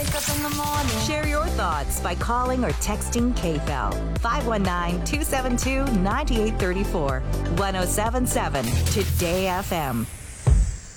wake up in the morning. Share your thoughts by calling or texting KFEL 519-272-9834 1077 Today FM.